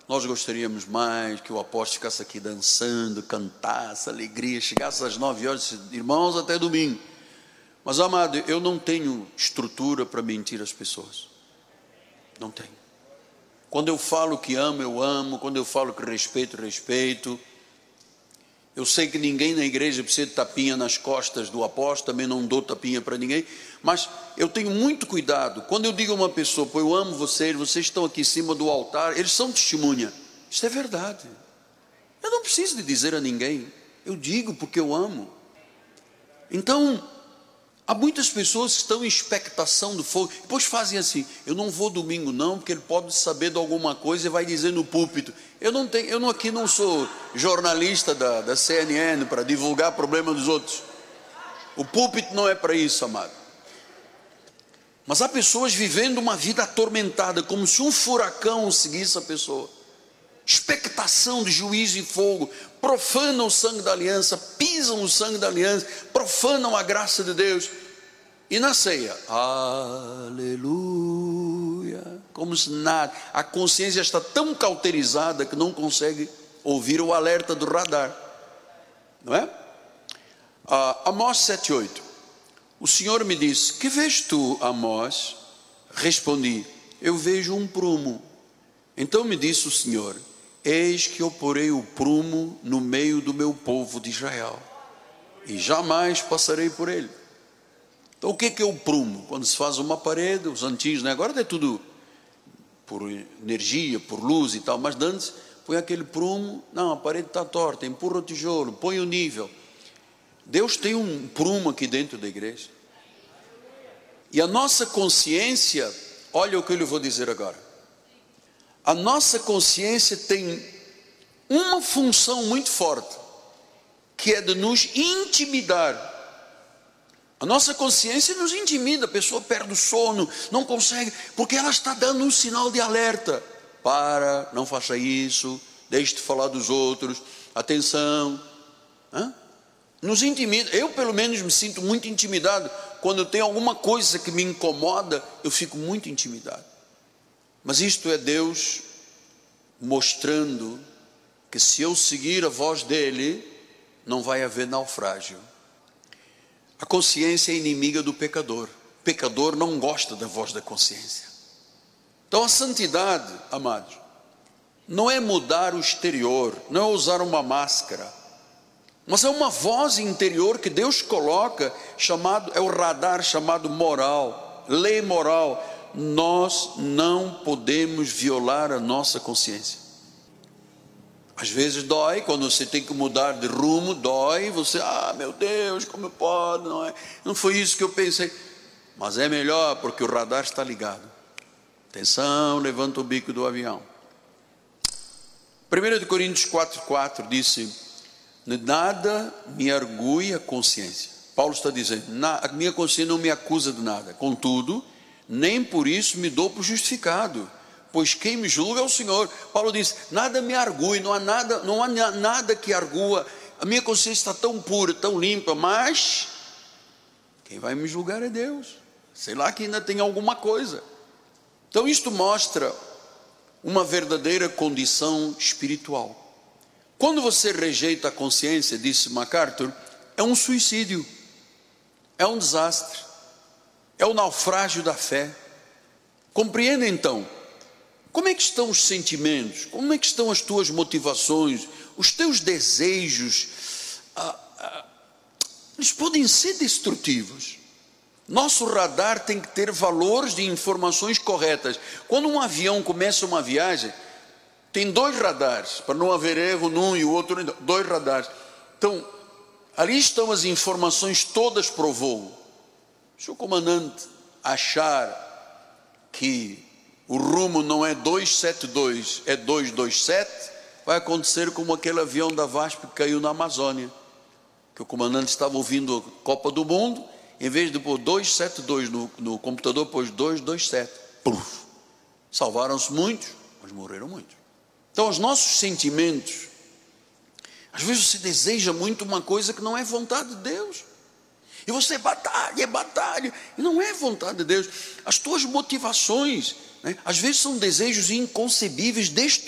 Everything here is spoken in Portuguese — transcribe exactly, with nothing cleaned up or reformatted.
nós gostaríamos mais que o apóstolo ficasse aqui dançando, cantasse, alegria, chegasse às nove horas, irmãos, até domingo. Mas, amado, eu não tenho estrutura para mentir às pessoas. Não tenho. Quando eu falo que amo, eu amo. Quando eu falo que respeito, respeito. Eu sei que ninguém na igreja precisa de tapinha nas costas do apóstolo, também não dou tapinha para ninguém, mas eu tenho muito cuidado. Quando eu digo a uma pessoa, pô, eu amo vocês, vocês estão aqui em cima do altar, eles são testemunha. Isso é verdade. Eu não preciso de dizer a ninguém, eu digo porque eu amo. Então, há muitas pessoas que estão em expectação do fogo, depois fazem assim, eu não vou domingo não, porque ele pode saber de alguma coisa e vai dizer no púlpito. Eu não tenho, eu não, aqui não sou jornalista da, da C N N para divulgar problema dos outros. O púlpito não é para isso, amado. Mas há pessoas vivendo uma vida atormentada, como se um furacão seguisse a pessoa. Expectação de juízo e fogo, profanam o sangue da aliança, pisam o sangue da aliança, profanam a graça de Deus. E na ceia, aleluia, como se nada, a consciência está tão cauterizada que não consegue ouvir o alerta do radar, não é? Ah, Amós sete, oito, o Senhor me disse, que vês tu, Amós? Respondi, eu vejo um prumo. Então me disse o Senhor, eis que eu porei o prumo no meio do meu povo de Israel, e jamais passarei por ele. Então o que é o prumo? Quando se faz uma parede, os antigos, né? Agora é tudo por energia, por luz e tal, mas antes põe aquele prumo, não, a parede está torta, empurra o tijolo, põe o nível. Deus tem um prumo aqui dentro da igreja. E a nossa consciência, olha o que eu lhe vou dizer agora. A nossa consciência tem uma função muito forte, que é de nos intimidar. A nossa consciência nos intimida, a pessoa perde o sono, não consegue, porque ela está dando um sinal de alerta. Para, não faça isso, deixe de falar dos outros, atenção. Hã? Nos intimida, eu pelo menos me sinto muito intimidado, quando tem alguma coisa que me incomoda, eu fico muito intimidado. Mas isto é Deus mostrando que se eu seguir a voz dele, não vai haver naufrágio. A consciência é inimiga do pecador. O pecador não gosta da voz da consciência. Então a santidade, amados, não é mudar o exterior, não é usar uma máscara, mas é uma voz interior que Deus coloca, chamado, é o radar chamado moral, lei moral. Nós não podemos violar a nossa consciência. Às vezes dói, quando você tem que mudar de rumo, dói, você, ah, meu Deus, como eu posso, não, é, não foi isso que eu pensei. Mas é melhor, porque o radar está ligado. Atenção, levanta o bico do avião. primeira Coríntios quatro, quatro disse, nada me argui a consciência. Paulo está dizendo, a minha consciência não me acusa de nada, contudo, nem por isso me dou por justificado, pois quem me julga é o Senhor. Paulo diz, nada me argue, não há nada, não há nada que argua, a minha consciência está tão pura, tão limpa, mas quem vai me julgar é Deus. Sei lá que ainda tem alguma coisa. Então isto mostra uma verdadeira condição espiritual. Quando você rejeita a consciência, disse MacArthur, é um suicídio, é um desastre, é o naufrágio da fé. Compreenda então, como é que estão os sentimentos, como é que estão as tuas motivações, os teus desejos, ah, ah, eles podem ser destrutivos. Nosso radar tem que ter valores de informações corretas. Quando um avião começa uma viagem, tem dois radares, para não haver erro num e o outro, dois radares. Então, ali estão as informações todas para o voo. Se o comandante achar que o rumo não é duzentos e setenta e dois, é duzentos e vinte e sete, vai acontecer como aquele avião da VASP que caiu na Amazônia, que o comandante estava ouvindo a Copa do Mundo, em vez de pôr duzentos e setenta e dois no, no computador, pôs duzentos e vinte e sete. Puf! Salvaram-se muitos, mas morreram muitos. Então os nossos sentimentos, às vezes você deseja muito uma coisa que não é vontade de Deus, e você batalha, batalha, e não é vontade de Deus. As tuas motivações, né, às vezes são desejos inconcebíveis, destrutivos.